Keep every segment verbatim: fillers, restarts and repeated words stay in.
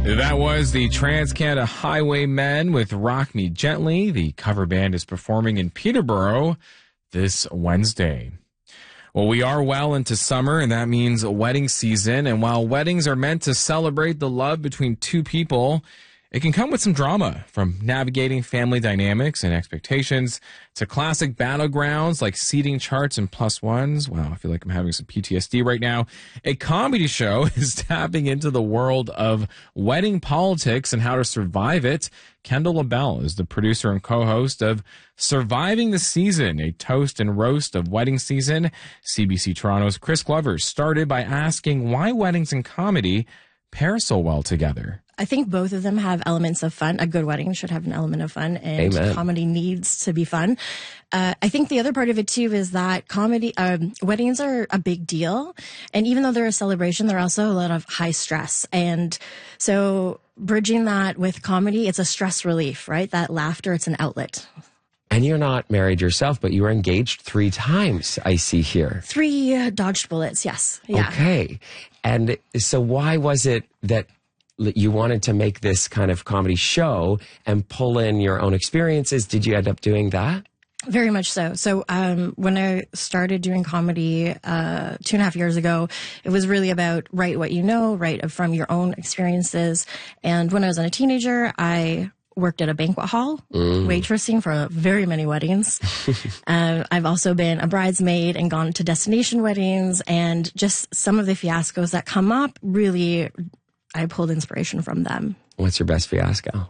That was the Trans-Canada Highwaymen with Rock Me Gently. The cover band is performing in Peterborough this Wednesday. Well, we are well into summer, and that means wedding season. And while weddings are meant to celebrate the love between two people, it can come with some drama, from navigating family dynamics and expectations to classic battlegrounds like seating charts and plus ones. Wow, I feel like I'm having some P T S D right now. A comedy show is tapping into the world of wedding politics and how to survive it. Kendall LaBelle is the producer and co-host of Surviving the Season, a toast and roast of wedding season. C B C Toronto's Chris Glover started by asking why weddings and comedy pair so well together. I think both of them have elements of fun. A good wedding should have an element of fun, and Amen. Comedy needs to be fun. Uh, I think the other part of it too is that comedy, um, weddings are a big deal. And even though they're a celebration, they're also a lot of high stress. And so bridging that with comedy, it's a stress relief, right? That laughter, it's an outlet. And you're not married yourself, but you were engaged three times, I see here. Three uh, dodged bullets, yes. Yeah. Okay. And so why was it that you wanted to make this kind of comedy show and pull in your own experiences? Did you end up doing that? Very much so. So um, when I started doing comedy uh, two and a half years ago, it was really about write what you know, write from your own experiences. And when I was a teenager, I worked at a banquet hall, mm. waitressing for very many weddings. uh, I've also been a bridesmaid and gone to destination weddings, and just some of the fiascos that come up, really, I pulled inspiration from them. What's your best fiasco?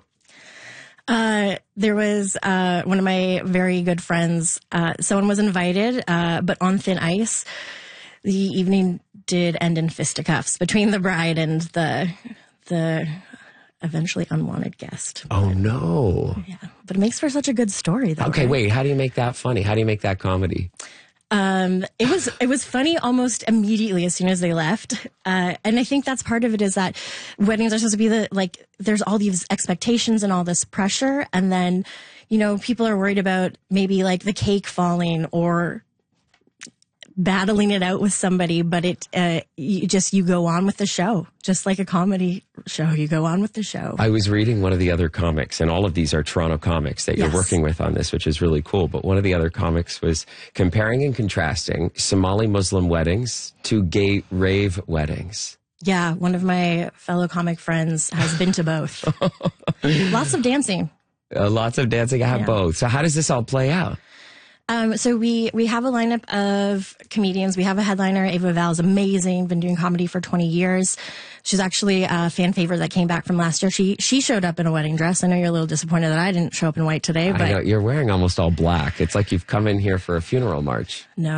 Uh, there was, uh, one of my very good friends, uh, someone was invited, uh, but on thin ice. The evening did end in fisticuffs between the bride and the, the eventually unwanted guest. Oh no. Yeah. But it makes for such a good story though. Okay, right? wait, how do you make that funny? How do you make that comedy? Um, it was, it was funny almost immediately as soon as they left. Uh, and I think that's part of it is that weddings are supposed to be the, like, there's all these expectations and all this pressure. And then, you know, people are worried about maybe like the cake falling or battling it out with somebody, but it, uh, you just, you go on with the show, just like a comedy show. You go on with the show. I was reading one of the other comics, and all of these are Toronto comics that you're Yes. working with on this, which is really cool. But one of the other comics was comparing and contrasting Somali Muslim weddings to gay rave weddings. Yeah. One of my fellow comic friends has been to both. Lots of dancing. Uh, lots of dancing. I have Yeah. both. So how does this all play out? Um, so we, we have a lineup of comedians. We have a headliner. Ava Val is amazing. Been doing comedy for twenty years. She's actually a fan favorite that came back from last year. She, she showed up in a wedding dress. I know you're a little disappointed that I didn't show up in white today, but I know, you're wearing almost all black. It's like you've come in here for a funeral march. no.